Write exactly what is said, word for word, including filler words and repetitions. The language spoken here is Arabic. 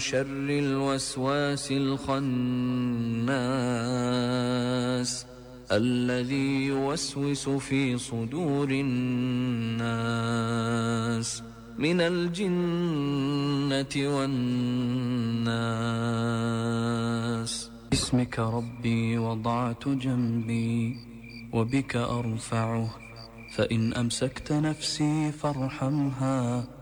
شر الوسواس الخناس الذي يوسوس في صدور الناس من الجنة والناس. باسمك ربي وضعت جنبي وبك أرفعه، فإن أمسكت نفسي فارحمها